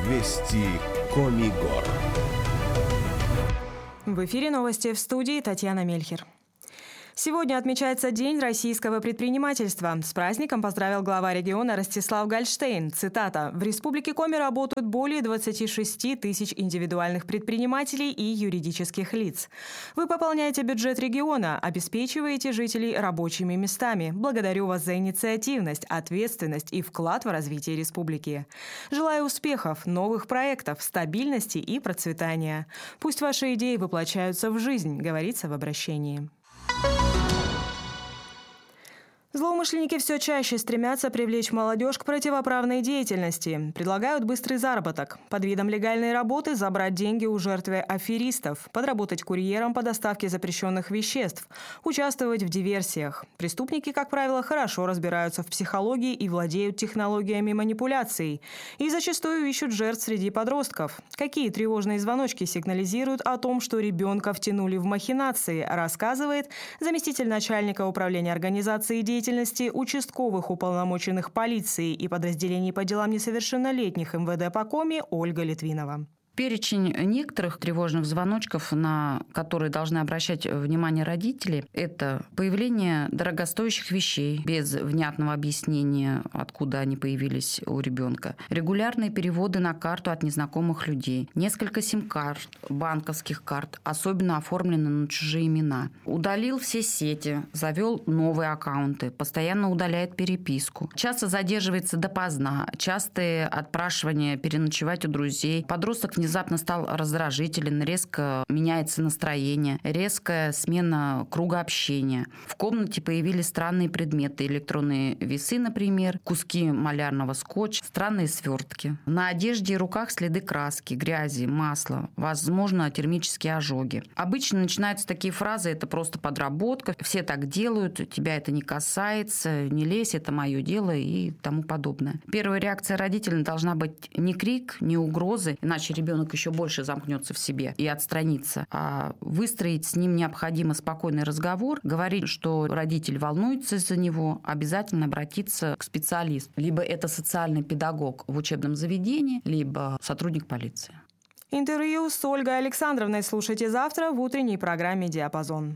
Вести Коми Гор. В эфире новости, в студии Татьяна Мельхер. Сегодня отмечается День российского предпринимательства. С праздником поздравил глава региона Ростислав Гольштейн. Цитата: «В Республике Коми работают более 26 тысяч индивидуальных предпринимателей и юридических лиц. Вы пополняете бюджет региона, обеспечиваете жителей рабочими местами. Благодарю вас за инициативность, ответственность и вклад в развитие республики. Желаю успехов, новых проектов, стабильности и процветания. Пусть ваши идеи воплощаются в жизнь», говорится в обращении. Злоумышленники все чаще стремятся привлечь молодежь к противоправной деятельности. Предлагают быстрый заработок. Под видом легальной работы забрать деньги у жертвы аферистов, подработать курьером по доставке запрещенных веществ, участвовать в диверсиях. Преступники, как правило, хорошо разбираются в психологии и владеют технологиями манипуляций. И зачастую ищут жертв среди подростков. Какие тревожные звоночки сигнализируют о том, что ребенка втянули в махинации, рассказывает заместитель начальника управления организации деятельности участковых уполномоченных полиции и подразделений по делам несовершеннолетних МВД по Коми Ольга Литвинова. Перечень некоторых тревожных звоночков, на которые должны обращать внимание родители, это появление дорогостоящих вещей без внятного объяснения, откуда они появились у ребенка, регулярные переводы на карту от незнакомых людей, несколько сим-карт, банковских карт, особенно оформлены на чужие имена, удалил все сети, завел новые аккаунты, постоянно удаляет переписку, часто задерживается допоздна, частые отпрашивания переночевать у друзей, подросток внезапно стал раздражителен, резко меняется настроение, резкая смена круга общения. В комнате появились странные предметы, электронные весы, например, куски малярного скотча, странные свертки. На одежде и руках следы краски, грязи, масла, возможно, термические ожоги. Обычно начинаются такие фразы: «Это просто подработка, все так делают, тебя это не касается, не лезь, это мое дело» и тому подобное. Первая реакция родителей должна быть не крик, не угрозы, иначе ребенок еще больше замкнется в себе и отстранится. А выстроить с ним необходимо спокойный разговор, говорить, что родитель волнуется за него, обязательно обратиться к специалисту. Либо это социальный педагог в учебном заведении, либо сотрудник полиции. Интервью с Ольгой Александровной слушайте завтра в утренней программе «Диапазон».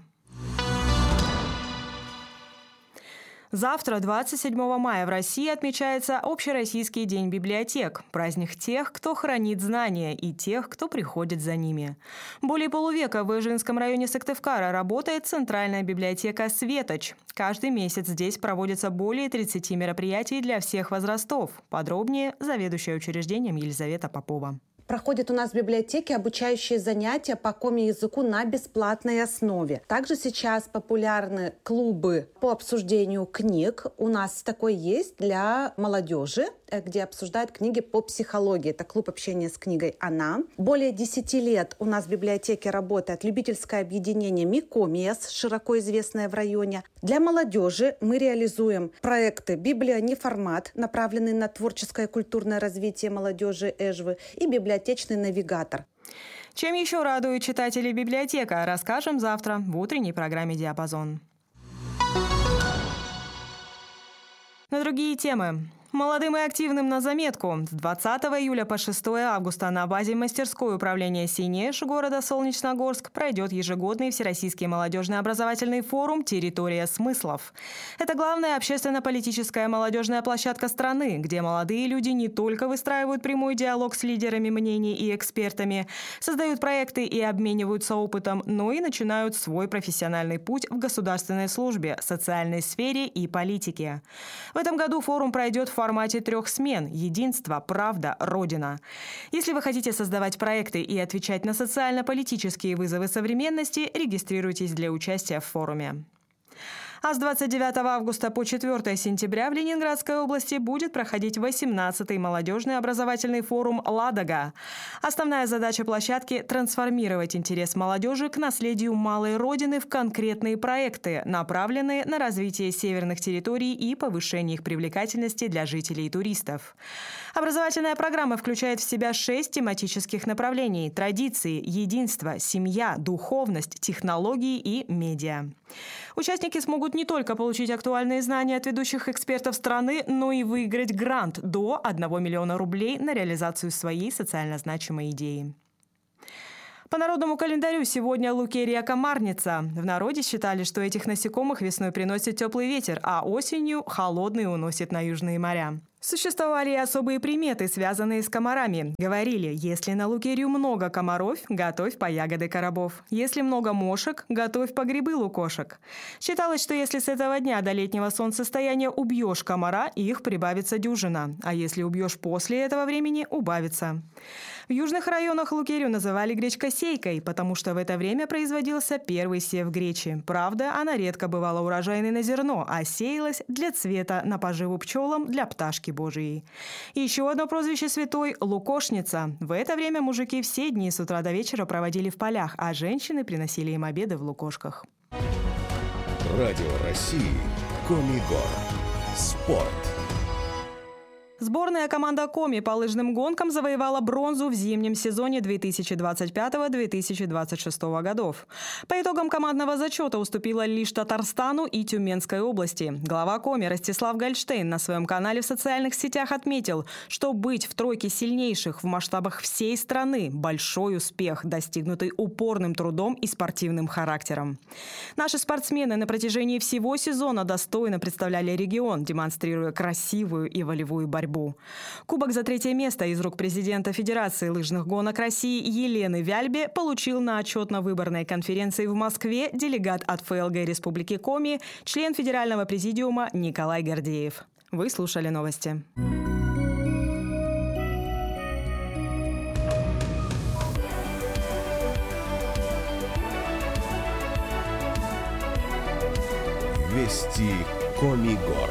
Завтра, 27 мая, в России отмечается Общероссийский день библиотек – праздник тех, кто хранит знания, и тех, кто приходит за ними. Более полувека в Эжинском районе Сыктывкара работает Центральная библиотека «Светоч». Каждый месяц здесь проводится более 30 мероприятий для всех возрастов. Подробнее заведующая учреждением Елизавета Попова. Проходят у нас в библиотеке обучающие занятия по коми-языку на бесплатной основе. Также сейчас популярны клубы по обсуждению книг. У нас такой есть для молодежи, где обсуждают книги по психологии. Это клуб общения с книгой «Она». Более 10 лет у нас в библиотеке работает любительское объединение «Микомиас», широко известное в районе. Для молодежи мы реализуем проекты «Библия не формат», направленные на творческое и культурное развитие молодежи Эжвы, и «Библиотечный навигатор». Чем еще радует читателей библиотека, расскажем завтра в утренней программе «Диапазон». На другие темы. Молодым и активным на заметку. С 20 июля по 6 августа на базе мастерской управления «Синеж» города Солнечногорск пройдет ежегодный Всероссийский молодежный образовательный форум «Территория смыслов». Это главная общественно-политическая молодежная площадка страны, где молодые люди не только выстраивают прямой диалог с лидерами мнений и экспертами, создают проекты и обмениваются опытом, но и начинают свой профессиональный путь в государственной службе, социальной сфере и политике. В этом году форум пройдет в формате 3 смен: единство, правда, родина. Если вы хотите создавать проекты и отвечать на социально-политические вызовы современности, регистрируйтесь для участия в форуме. А с 29 августа по 4 сентября в Ленинградской области будет проходить 18-й молодежный образовательный форум «Ладога». Основная задача площадки – трансформировать интерес молодежи к наследию малой родины в конкретные проекты, направленные на развитие северных территорий и повышение их привлекательности для жителей и туристов. Образовательная программа включает в себя 6 тематических направлений – традиции, единство, семья, духовность, технологии и медиа. Участники смогут не только получить актуальные знания от ведущих экспертов страны, но и выиграть грант до 1 миллиона рублей на реализацию своей социально значимой идеи. По народному календарю сегодня Лукерия-комарница. В народе считали, что этих насекомых весной приносит теплый ветер, а осенью холодный уносит на южные моря. Существовали и особые приметы, связанные с комарами. Говорили, если на Лукерию много комаров, готовь по ягоды коробов. Если много мошек, готовь по грибы лукошек. Считалось, что если с этого дня до летнего солнцестояния убьешь комара, их прибавится дюжина. А если убьешь после этого времени, убавится. В южных районах Лукерию называли гречкосейкой, потому что в это время производился первый сев гречи. Правда, она редко бывала урожайной на зерно, а сеялась для цвета на поживу пчелам для пташки Божией. И еще одно прозвище святой – лукошница. В это время мужики все дни с утра до вечера проводили в полях, а женщины приносили им обеды в лукошках. Радио России. Коми-Гор. Спорт. Сборная команда Коми по лыжным гонкам завоевала бронзу в зимнем сезоне 2025-2026 годов. По итогам командного зачета уступила лишь Татарстану и Тюменской области. Глава Коми Ростислав Гольштейн на своем канале в социальных сетях отметил, что быть в тройке сильнейших в масштабах всей страны – большой успех, достигнутый упорным трудом и спортивным характером. Наши спортсмены на протяжении всего сезона достойно представляли регион, демонстрируя красивую и волевую борьбу. Кубок за 3-е место из рук президента Федерации лыжных гонок России Елены Вяльбе получил на отчетно-выборной конференции в Москве делегат от ФЛГ Республики Коми, член Федерального президиума Николай Гордеев. Вы слушали новости. Вести Коми-Гор.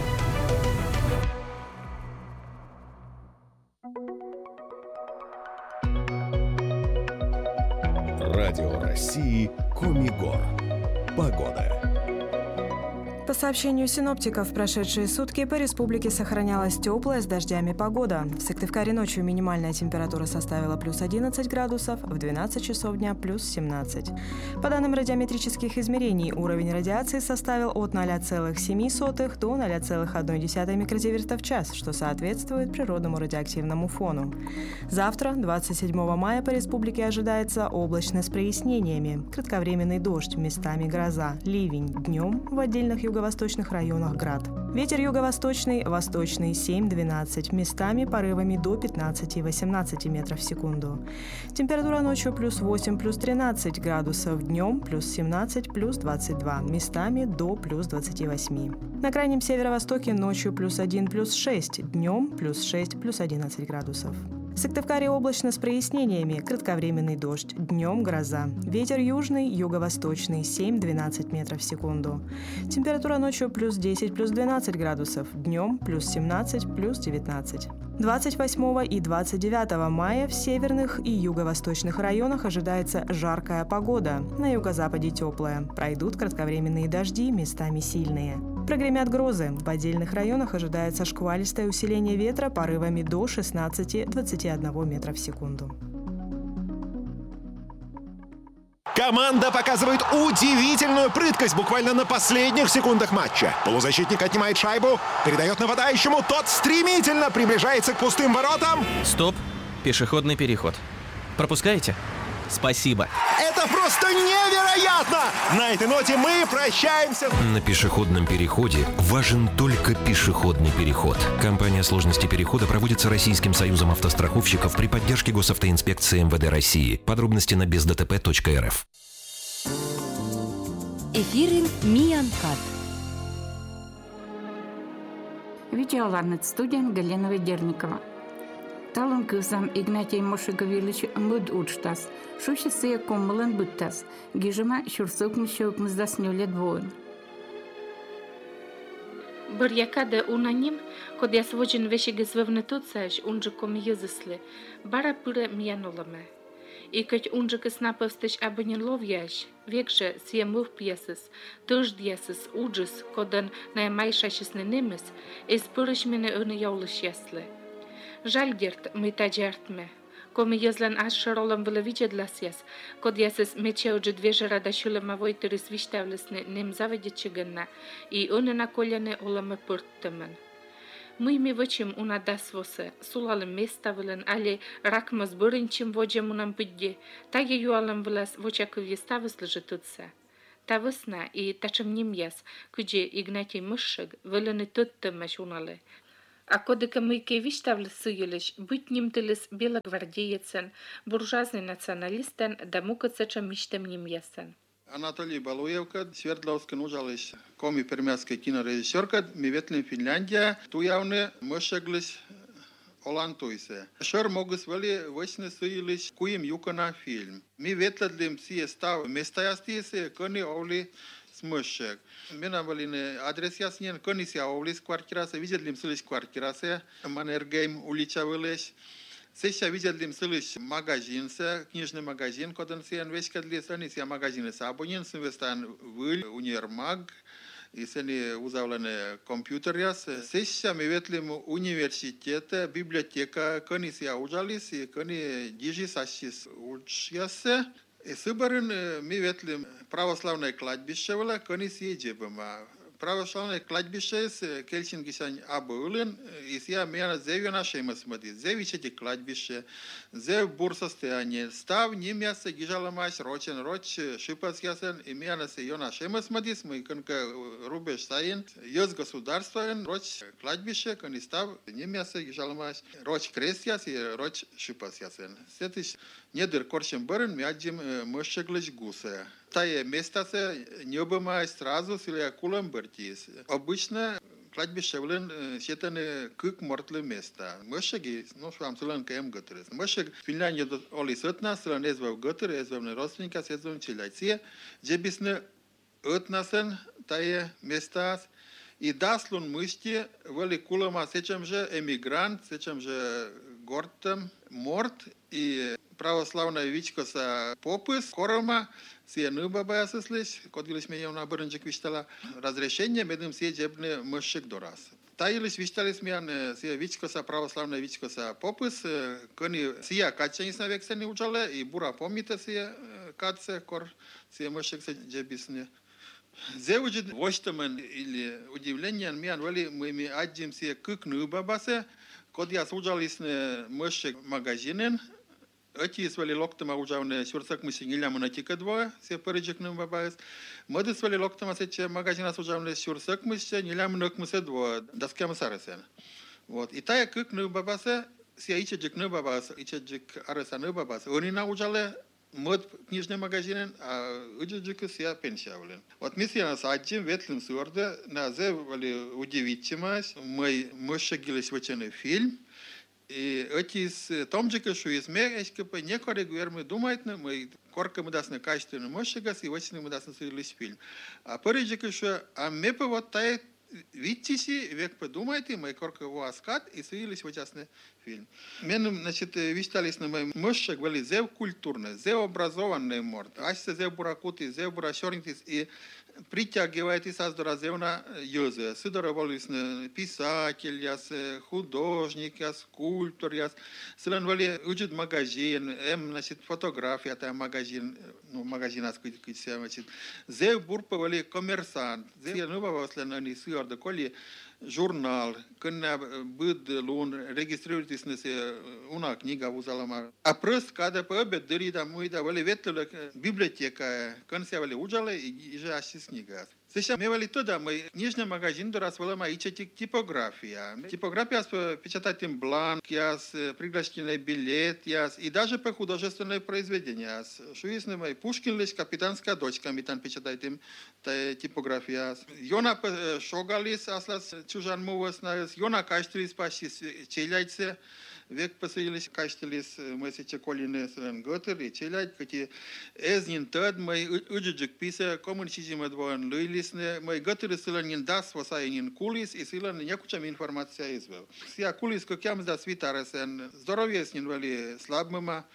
Радио России. Коми-Гор. Погода. По сообщению синоптиков, в прошедшие сутки по республике сохранялась теплая с дождями погода. В Сыктывкаре ночью минимальная температура составила плюс 11 градусов, в 12 часов дня плюс 17. По данным радиометрических измерений, уровень радиации составил от 0,7 до 0,1 микрозиверта в час, что соответствует природному радиоактивному фону. Завтра, 27 мая, по республике ожидается облачно с прояснениями, кратковременный дождь, местами гроза, ливень, днем в отдельных юго-восточных районах град. Ветер юго-восточный, восточный 7-12, местами порывами до 15-18 метров в секунду. Температура ночью плюс 8, плюс 13 градусов, днем плюс 17, плюс 22, местами до плюс 28. На крайнем северо-востоке ночью плюс 1, плюс 6, днем плюс 6, плюс 11 градусов. В Сыктывкаре облачно с прояснениями, кратковременный дождь, днем гроза. Ветер южный, юго-восточный 7-12 метров в секунду. Температура ночью плюс 10, плюс 12 градусов, днем плюс 17, плюс 19. 28 и 29 мая в северных и юго-восточных районах ожидается жаркая погода. На юго-западе теплая. Пройдут кратковременные дожди, местами сильные. Прогремят грозы. В отдельных районах ожидается шквалистое усиление ветра порывами до 16-21 метра в секунду. Команда показывает удивительную прыткость буквально на последних секундах матча. Полузащитник отнимает шайбу, передает нападающему, тот стремительно приближается к пустым воротам. Стоп, пешеходный переход. Пропускаете? Спасибо. Это просто невероятно! На этой ноте мы прощаемся. На пешеходном переходе важен только пешеходный переход. Компания «Сложности перехода» проводится Российским союзом автостраховщиков при поддержке госавтоинспекции МВД России. Подробности на бездтп.рф. Эфирин Миянкат. Видеоларнет студент Галина Ведерникова. Талон кызам Игнатий Мошеговилович муд учтас. Шущеся коммалан буттас. Гижема шурсукмыш заснюлет воин. Бърякаде унаним, код я свочен вешеге звъвнетуцаш, унже коми язысле, бара пыре мияноламе. И кать унже кыснапывстыш абынин ловяш, векше сиемув пьесыс, тыждьесыс, уджыс, коден наямайшашысны немес, эс пырыш мене ыны яулыш ясле. Жаль герт мы таджартме, Коми езлен ашшаролам выловиче для сес, код ясес мече уже двеже радашуле мавой тырыс виштавлесне нем заведечегенна, и он на коляне оламе пырттемен. Мы ми вычим уна дасвосе, сулалым месставылен, али ракмас бырынчим воджем унам пыдде, таге юалым влас вочаков еставыс лежитутся. Тавысна и тачем ним яс, куджи Игнатий Мышшик вылыны туттымаш уналы. А кодыка мыйке виштавлес сыйылыш, быть нимтылыс белогвардеецен, буржуазный националистен, да мукацачем миштем ним ясен. Анатолий Балуевка, Свердловска нужалась коми пермяцкая кинорежиссерка, ми ветлен Финляндия, ту явне мышеглись олантуйсе. Шер могус вали вочне сыйлись куем юкана фильм. Ми ветледлим си став местаястисе, кони овли смышек. Мена валине адрес яснен, кони си овли с квартирасы, видедлим сылись квартирасы, манергейм улича вылись. Сеша видедлим сылыш магазинсе, книжный магазин, коден сен вешкадли сани ся магазины сабунин, синвестан выль, универмаг, и сени узавлены компьютер яс. Сеша ми ветлим университета, библиотека, кони ся ужалис, и кони дижи сашис учясе. И сыбарын ми ветлим православное кладбище вела, кони си джебама. Православное кладбище с Кельсингисань абылын, и сия мена зеви нашей масмади, зеви чети кладбище, зев бур состояние, став ним ясе гижаламась, рочен роч, шипас ясен, и мена се ее нашей масмади, мы конка рубеж саин, ёс государство, роч кладбище, кони став ним ясе гижаламась, роч крест яс и роч шипас ясен. Сетиш недыр корчем бărân, мяджим мышеглыш гусе. Тае места се не обымай сразу, силе кулам бертис. Обычно кладбище влен сетане кык мортлы места. Мышеги, ну что am силен кем гătărăs. Мышег Финляндия оли сătna, силен езвав гătăr, езвав родственника, езвав челяйție, джебисне ătnasen тае места. И даслун мышти вали кулама сечем же эмигрант, сечем же гортем морт и православная вичка са попыс, корома, сие ныбаба ясыслыш, кодилыш меня на бырынчик виштала, разрешение медым сие джебне мышек дорас. Таилыш вишталис мян сие вичка са православная вичка са попыс, кони сия качанис на вексени учале, и бура помните сие катсе, кор сие мышек се джебисне. Зеуджит воштамен или удивление мян вали мы аджим сие кык ныбабасе, код я служалис мышек магазинен, эти свали локтама ужавне сюрсак мы синgiля монатика два, се переджик ныбабас. Моды свали локтама сече магазина служавне сюрсак мы се ниля монак мы се два, даскам сарасен. Вот. И тая кык ныбабасе, се ичеджик ныбабас, ичеджик ареса ныбабас. Они на ужале мод книжный магазин, а уджиджик сия пенсиавлен. Вот мы сия нас аджим ветлим сюрде, на зе вали удивительность, мы мышегились выченый фильм. И эти с томджика шуизме, эшкапы не коррегуем, думает, мы корка мы дасны качественный мышегас, и очень мы дасны сырились фильм. А переджика шу, а мы по вот тай видите, век подумайте, мы корка его аскат, и сырились вот частный фильм. Мен, значит, вистались на моем мышек, были зев культурный, зев образованный морд, аж зев буракути, зев бурашорнитис, и притягивает и создора зевна юзе. Сидора волис писатель, яс, художник, яс, скульптор, яс. Силен вали учит магазин, значит, фотография, там магазин, ну, магазин, значит. Зев бурпа вали коммерсант. Зев нуба слен они сиорда коли журнал, când băd lun registruitis nese una книга uzalama. A prăs cada pe obe dărida muida vale vetle biblioteca, când se vale ujale и же ашис книга. Сейчас мы вали туда, мы книжный магазин дорас валам aici типография. Типография с печатателем бланк, яс пригласительный билет, яс и даже по художественное произведение. Что есть на моей Пушкин лишь капитанская дочка, мы там печатаем типография. Йона шогалис, аслас чужан мувас, Йона каштелис пашис челяйце. Век посылились каштелис, мы сейчас колины срен готер и челядь, кати эзнин тад, мы уджиджик писа, коммуничизм адвоан луилисне, мы готер силанин дас васаинин кулис и силан некучам информация извел. Ся кулис, как ям за свитаресен, здоровье снин вали слабмыма,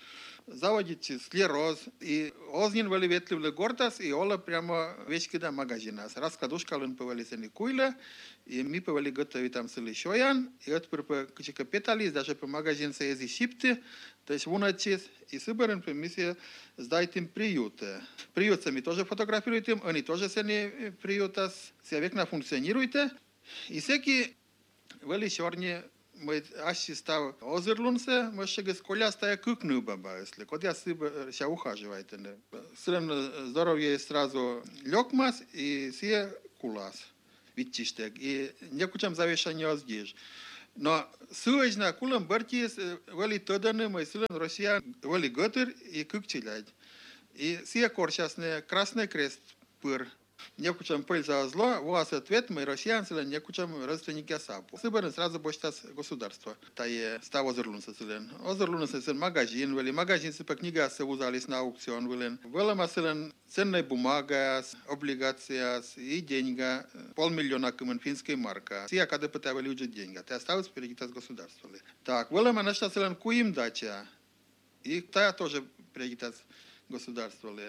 заводить склероз. И ознин вали ветливли гортас, и ола прямо вещь кида магазина. Раскладушка лун повали сени куйля, и мы повали готовить там сели шоян, и вот по кучка петали, даже по магазин сези шипты, то есть вуначис, и сыборен по миссии сдать им приюты. Приютами тоже фотографируют им, они тоже сени приютас, векна функционируют. И всякие вали черные мы ащи став озерлунсе, мы ще гес коля стая кукну баба, если кодя сыба ся ухаживает. Срем здоровье сразу лёгмас и все кулас, витчиштек, и некучам завешание здесь. Но сыожна кулам бартис вали тоданы, мы сылен Россия вали готыр и кукчилять. И все корчасные красный крест пыр. Некучам польза зло, у вас ответ, мы россиян, некучам родственники асапу. Сыборы сразу больше государства. Тае став озерлунса сылен. Озерлунса сылен магазин, вели магазин сыпа книга сывузались на аукцион, вели. Велама сылен ценная бумага, облигация и деньга, 500 000 кымен финской марка. Сия когда пытавали уже деньги, ты осталось впереди с государством. Так, велама нашла сылен куим дача, и та тоже впереди с государством.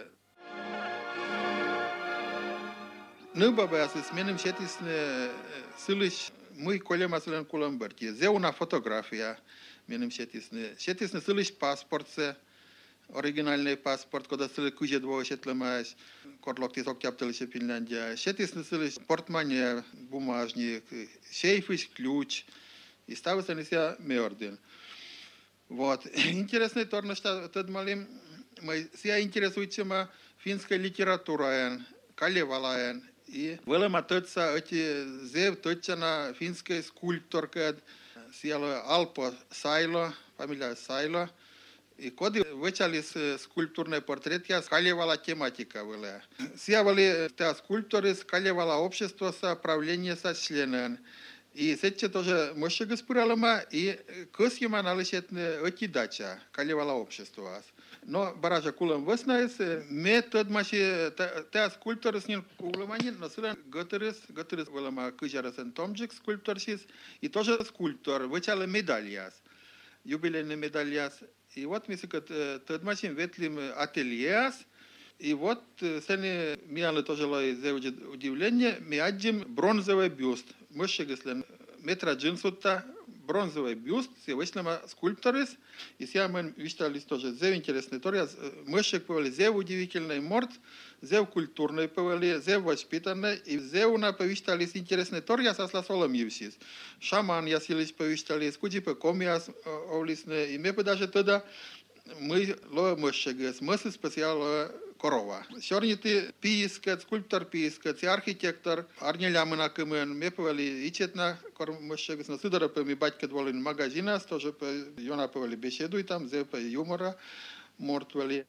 Nu băbea să smenim șetisne silish mui colema sălen culambertie. Zeuna fotografia menim șetisne silish pasportse originalny pasport, кода сили кuje dvo șetlemaș, корлокти сокчаптели ще Финляндия. Șetisne silish портмане, бумажник, сейфиш, ключ. И ставится не ся меорден. Вот. Интересный торно, что тот малим мы ся интересуется финской литературой, Калевалаен. И велема тătsa эти зев тătsa финской скульпторка siellä Alpo Sailo, familia Sailo. И коды вычали скульптурный портрет я Калевала тематика вела. Сявали те скульпторы Калевала общество со правление со членен. И сетче тоже мощи госпуралама и косьема налышетне эти дача Калевала общество. Но баража кулам веснайс метод маши те скульптори с ним куламанин, но силен готырис велама кыжарасен томджик скульпторшис и тоже скульптор вычала медальяс, юбилейный медальяс. И вот мы тот машин ветлим ательеас. И вот сени миялы тоже лой за удивление, мы отдим бронзовый бюст. Мощи геслен метра джинсута. Бронзовый бюст, все вышлема скульпторис, и все мы вычитали тоже зев интересный тория, мышек повели зев удивительный морд, зев культурный повели, зев воспитанный, и зев на повычитали интересный тория со сласолом евсис. Шаман ясились повычитали, скудипы комиас овлисны, и мы даже тогда мы ло мышек, смысл специал корова. Сьорніти піскет, скульптор піскет, архітектор, Арнеля Минакимен, ми повели ічетна кормощек, на сидора по ми батька дволи магазина, тоже по йона повели беседу, і там зе по юмора мортвели.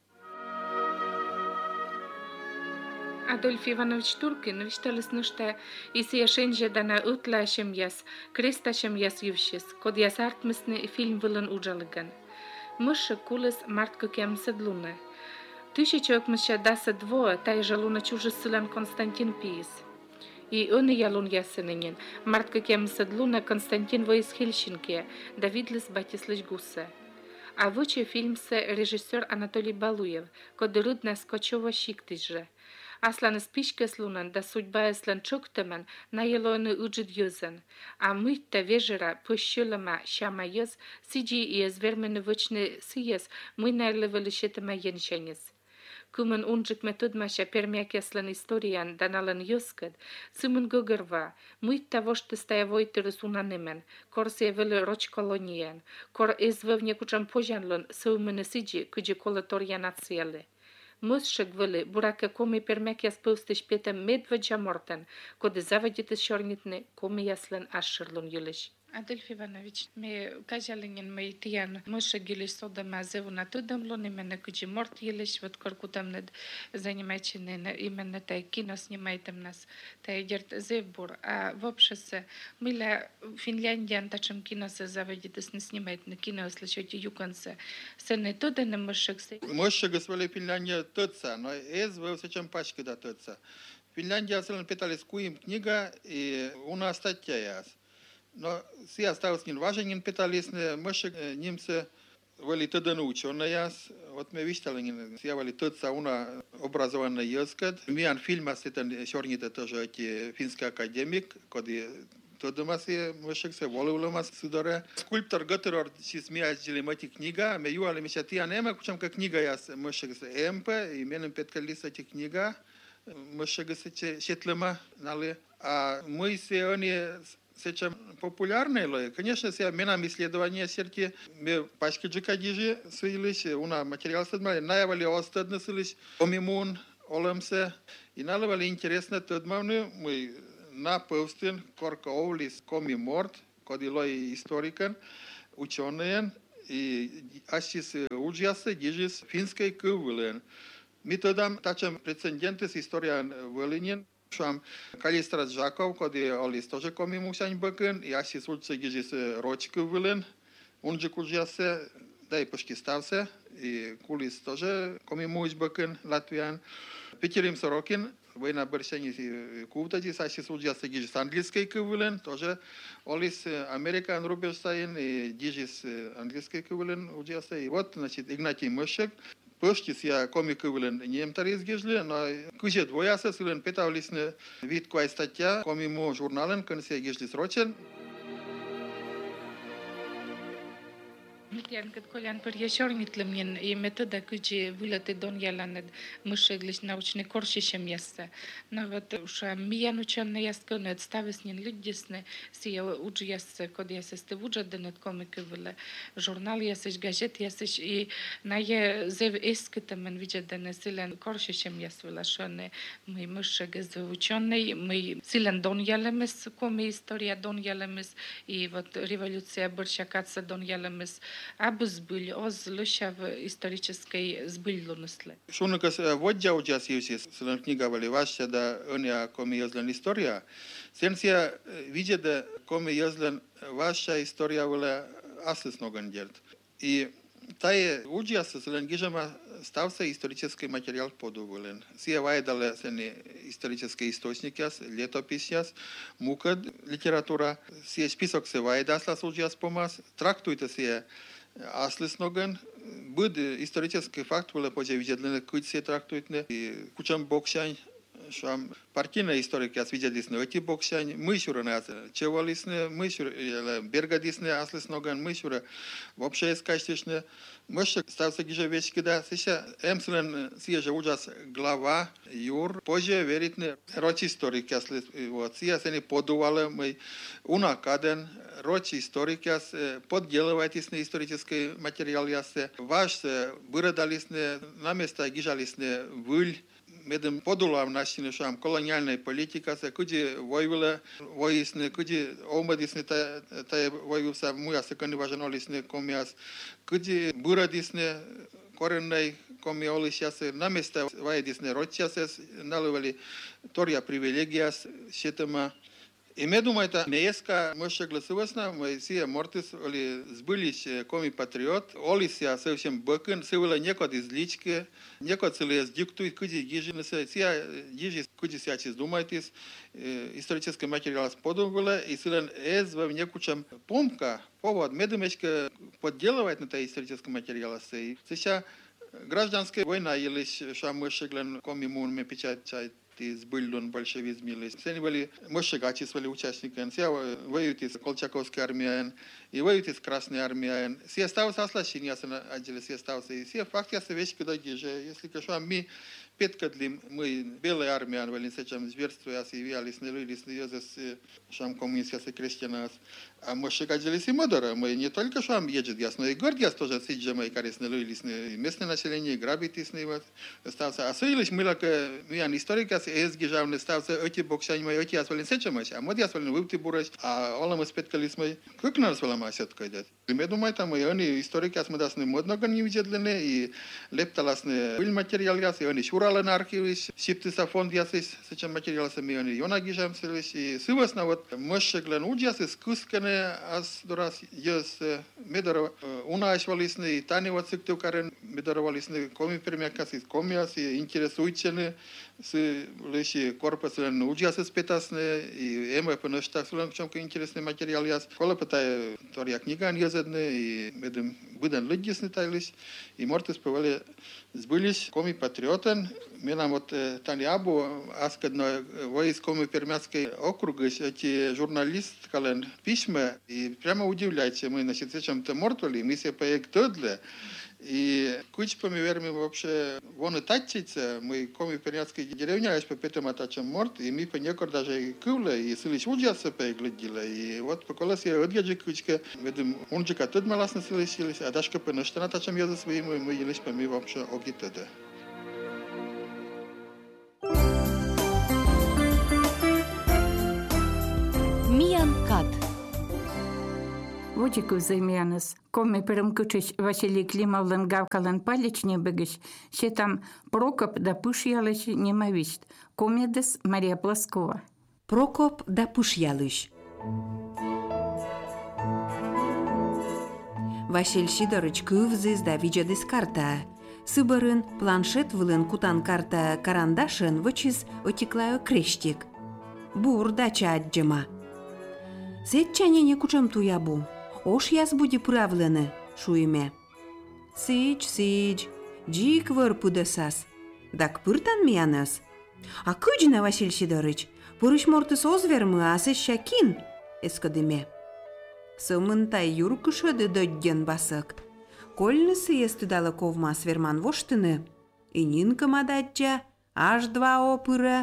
Adolf Ivanović Turkin vistales nuște isi ešenže dana utlašem jas, kristašem jas juvšis, kod jas artmisne film vilen udžaligan. Mășă kules martko kem sedlune. Тысячек мща даса двое, тай жалуна чужи сылан Константин Пиис. И он и ялун ясененин, мартка кем седлуна Константин Воис Хельсинки, Давидлес Батислыч Гуссе. А выче фильмсе режиссер Анатолий Балуев, кодырудна скочова щиктыжже. Аслан спишкес лунан, да судьба эслан чоктамен, на елоны уджид юзен. А мыть-то вежера, пощулама, щама юз, сиджи и извермены вычны сиес, мы найлевали щетама янчанец. Кумен унжик методмаша пермякеслан историан даналан юскад, сымын гогерва, мыть того, что стоявой тересунанимен, кор севели роч колониен, кор извевне кучам пожанлон, сыумены сиджи, куджи колатория нациели. Мъсшък вали, бурака коми пермякя спълстиш пета медведжа мортен, коде завадите шорнитне, коми яслен ашшырлун юлиш. Адольф Иванович, ме кажалинген ме тиян мъша гилиш сода мазеву на тудамлон, именно куджи морт елиш, вот коркутам над занимайчене, именно тай кино снимайтем нас, тай дерт зевбур, а вообще се, миля Финляндия антачем кино се завадите с не снимает на кино, слышите юкансе, се не туда не мъшък се. Мъша гъсвали Финляндия тъца, но ез във сечем пачки да тъца. Финляндия се напитали с куим книга и уна статья яс. Но си осталось не важен питались, мъшък немцы вали тогда научённая, вот мы вишталин, я вали тот сауна образованная язык. Миан фильма с это шорнита тоже эти финский академик, коди тогда масе мышек се волюломас судора. Скульптор Готтерор чиз миаджили мати книга, ме юали мечати анема, кучам как книга я мышек се МП, именем Петкалиса эти книга, мышек се четлема, нали, а мы се они сейчас популярные, конечно, все менам исследования серки, мы пачки джекадижи сылись, уна материал садмали, наявали остадно сылись, омимун, олемсе, и наливали интересно тадмавны, мы на пустын корка овлис коми морт, кодилой историкан, ученые, и асис уджясы дижис финской кывылен. Мы тогда тачем прецеденты с историей вылинен, Шам Калистрат Жаков, коди олис тоже коми мусань бăкân, и асис улица гижис рочка вылен, он же кужясе, да и пошки ставсе, и кулис тоже коми мусь бăкân, латвиан. Петерим Сорокин, вы на Берсене кувтадис, асис ужясе гижис английской кывылен, тоже олис Американ Руберстайн, и гижис английской кывылен ужясе. И вот, значит, Игнатий Мышек, Пăștis ea comicul nemtaris gejle, no câje dvoiasă să len petaulisne vit cu statia comimu jurnalen când se gejlis rocen. Mitjan kad koljan për jeshornitlim jen I metoda kuji vulate don jalaned mësheglis naучne korshishëm jeste. Nawet usha mijan uçanne jaskënet stavesnin lydjesne si uçi jeste kod jeste ste vujaddenet komikëvle jurnal jeste gazet jeste I naje zev eskëtëmen vijadene silen korshishëm jeste shone my mëshegës uçanne my silen don jalemes komi historia don jalemes I вот революция Борщакаца don jalemes Абы сбыли, оз лъщав исторической сбыльностле. Шунукас вот джауджас юсис, слон книга вали ваша да оня коми язлен история. Сенсия видя да коми язлен ваша история вала аслес ноган дерт. И тае уджас слон гижама стався исторический материал подувален. Сия вайдала сени исторические источники, летописяс, мукад литература. Сия список се вайдаслас уджас помас. Трактуйте сия Аслес ноган, бъд исторический факт, вала позже видят куд се трактует и кучам боксян, шам партийная история, аз видят дисне эти боксян, мышура на чевалисне, мышура бергадисне аслес ноган, мышура вообще скачешне, мышек стався гиже вещь когда сейчас эмслен сия ужас глава юр, позже веритне роч историк, аслес вот сия сени подувала мы унакаден Рочи историки подделывайтесь на исторический материал ясе. Ваш выродалисне на место гижалисне выль. Медем подулав наши шам колониальная политика, куди воевала воисне, куди омадисне та воевался муясе каниважанолисне комиас, куди выродисне коренной комиолисясе на место воедисне рочясе наливали тория привилегияс щетема. И me думаю, нееска мъжа гласувасна, сия мортис оли сбылись коми патриот, оли сия съвсем бъкън, сивала некод излички, некод се ли диктует, куди гижи не се, сия гижи, куди сия чиз думайтис, исторический материал сподобила, и силен ез в некучам помка, повод, медумечка подделывает на та исторический материал. Сейчас гражданская война, или ша мъжа глен коми мун ме печать, сбыльдон большевизмились. Все они были мощегачи свои участники. Все воюют из Колчаковской армии, и воюют из Красной армии. Все остался ослащение, отделе все остался. И все факты, вещи, когда же, если кашам мы петкадли, мы белая армия, вали сечем зверство, я являлись, не лились, не езес, шам коммунистия се крещена. А мощегаделись и модера. Мы не только шам едет ясно, и гордяс тоже сиджем, и карес не лились, местное население, грабитесь, не вот остался. А соились мы, как миян историка, езги жавны стався, эти боксяне мои, эти асвалин сечемась, а модяс валин вывти бурась, а олам спеткались мы, как нас валам асетка идет. И я думаю, там и они историки, асмадас не модно не видели, и лепталас не был материал яс, и они шуралы на архивы, сиптиса фонд яс, сечем материал сами, они йонаги жамселись, и сывасно вот мощеглен уджас, искускане, аз дорас ес медор унаашвалисне, и тани вот сыкту карен медоровалисне, коми пермякас, и комиас, и интересуючене, с лишь корпусен уджасы спетасне и эмо поношта слон чем интересный материал яс. Кола пытая тория книга езедне и медем Быдан люди снытались, и морты спевали сбылись коми патриотен. Мы нам вот Таньябу, аскадно воис коми Пермяцкой округа, эти журналист кален письма, и прямо удивляется, мы на чем-то мортвали, мы себе поект тодле. И кучпами верми вообще вон и тачится, мы коми Пермяцкой деревня, аж по пятым атачам морт, и мы по некор даже и кывля, и сылись ужаса поеглядила. И вот по колосе отгеджи кучка, ведем унжика тут маласно сылись, а дашка по наштана тачам яза своим, мы елись по ми вообще огитада. Миян кат. Водику займяныз. Коми перемкучич Василий Климовлен гавкален палечне бегиш, ще там Прокоп да пышьялыш немовист. Комедес Мария Плоскова. Прокоп да пышьялыш. Василь Сидорыч кывзыз да виджадыс карта. Сыбырын планшет вылын кутан карта карандашын вычыз отеклаю крестик. Бур дача аджыма. Сетчанене кучам туябу. Ош яз буди правлены, шуйме. Сич, джик выр пудасас. Дак пыртан миянас. А кыджина, Василь Сидорыч, пырыш мортыс озвермы, асы шакин, эскадыме. Сымынтай юркышыды додден басык. Кольнысы естыдалы ковма сверман воштыны. И нинка мададжа, аж два опыра.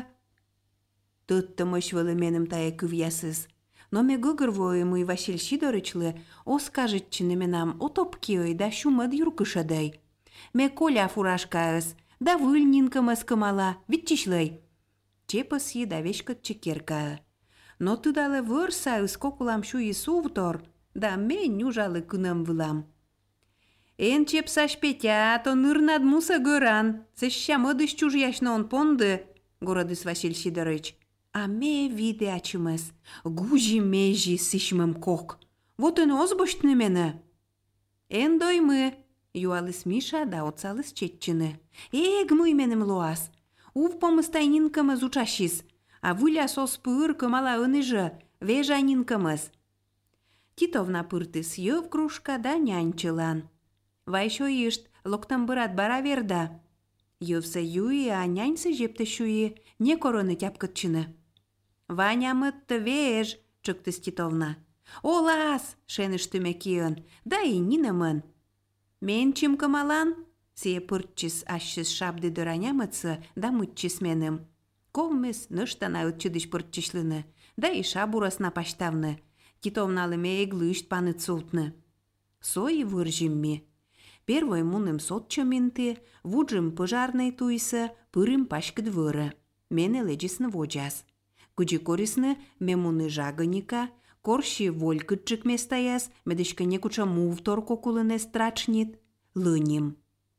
Тыттымыш вылы менім тая кывьясыз. Но ме гыгырвоемый Василь Сидорычлы оскажытчыны менам отопкиой да шумад юркышадай. Ме коля фуражкаыз, да выльнинкамыз кымала, виттишлай. Чепыси да вешкат чекерка. Но тыдалы вырса скокулам шуи сувтор, да ме нюжалы кынам вылам. Эн чепсаш Петя, то нырнад муса гыран, сещамыдыш чужьяшны он понды, городыс Василь Сидорыч. А ме виде ачымыз, гужи межи сышмым кок. Вот он озбоштны мені. Эн доймы, юалыс Миша да отсалыс четчыны. Эг мый менім лоас. Ув помыстайнинкамыз учашис, а выля сос пыр кымала ыныжы, вежанинкамыз. Титовна пыртыс йыв кружка да нянчылан. Вайшо ишт, локтам бырат бара верда. Йывсы юи, а няньсы жепті шуи, не короны тяпкытчыны. Ваня мытты веж, чыктыс Титовна. Олас, шенышты киын, да и нинымын. Мен чим кымалан? Сие пыртчыс ашшыс шабды дыранямыцы, да мытчыс менім. Ковмыз ныштана үтчыдыш пыртчышлыны, да и шабурасна паштавны. Титовналы ме эглышт паны цултны. Сои выржимми. Первой муным сотчо минты, вуджим пожарной туйсы, пырым пашкыд выры. Мене леджисны воджас. Куджи корисны мемуны жаганика, корши волькытчык местаяс, медышкане куча мувтор кокулыне страчнит, лыним.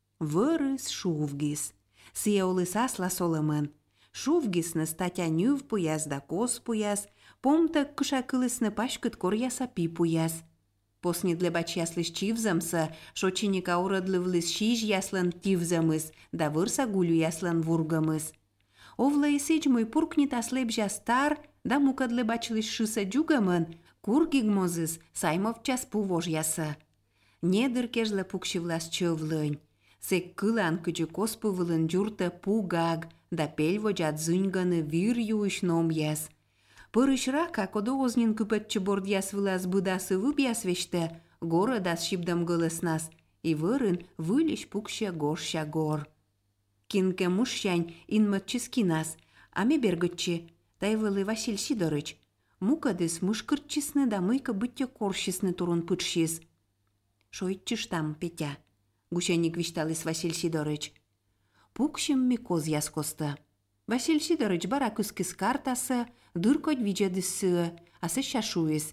Вырыс шувгис. Сие олысас ласолымын. Шувгисны статя нюв пуяс да кос пуяс, помта кыша кылысны пашкыд кор ясапи пуяс. Поснидле бач яслыш чивзамса, шочиника урадлывлыс шиж яслан тивзамыз, да вырса гулю яслан вургамыз. Овла исечмой пуркнит аслебжа стар, да мукадле бачлыш шыса джугамын, кургигмозыз саймов час пувож яса. Недыркежле пукшивлас чövлынь. Сек кылан кычы коспы вылын джурта пугаг, да пельводжат зыньганы вир юиш ном яс. Пырышрака кодоознин күпетчі борд яс вылас быдасы вып яс вешті, горы дас шибдам гылыснас, и вырын вылиш пукща горща гор. Кинке мушщань инмытчы скинас, аме бергытчы, тайвылы Василь Сидорыч. Мукадыс мышкыртчысны да мыйка бытте корщысны турун пытшис. Шойтчыш там, Петя, гущаник вишталыс Василь Сидорыч. Пукщым ми коз яс косты. Василь Сидорыч бара күскіс картасы, дыркоть виджадысы, асы шашуис.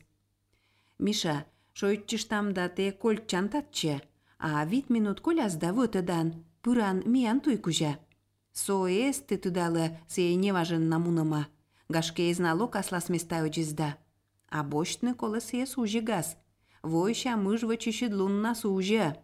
Миша, шойтчыш там да те коль чантатчы, а вид минут коляс да вытыдан, пыран миян туй кужа. Соэс ты тудалы сей неважен намуныма. Гашке изналок аслас местаю джизда. А бочтны колы сей сужи газ. Войща мыж вычищит лунна сужа.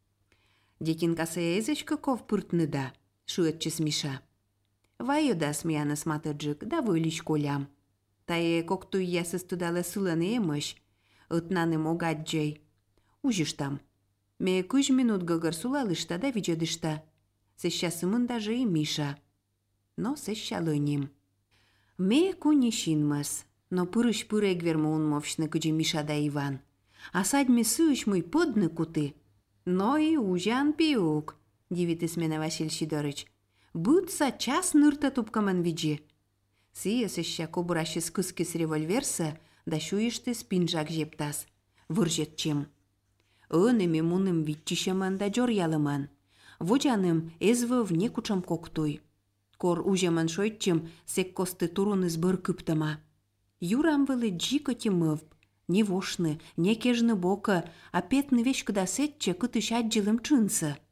Детинка сеязычка ков пыртны да, шуэтчис Миша. Вайо да смияны сматыджик, да вылиш колям. Тае коктуй ясыс тудалы сыланы эмыш. Ытнаным огаджей. Ужиш там. Ме 5 минут гагар сулалышта да виджедышта. Сещасымын даже и Миша. Но сещалыним. Ме кунишинмас, но пырыш пырек вермун мовшны кыджи Миша да Иван. А садьме сыш мой подны куты. Но и ужан пиук, дивит Смена Василь Сидорыч. Будца час нырта тупкаман виджи. Сия сеща кобураши скыски с револьверса, да шуишты спинжак жептас. Выржет чем. Önemi muным витчишеман да джор ялыман. Вожаным эзвы вне кучам коктуй. Кор ужеман шойтчем сек косты турун избыр кыптама. Юрам вылы джика темывп. Не вошны, не кежны бока, а петны вещь куда сетче кытыш аджилым чынсы.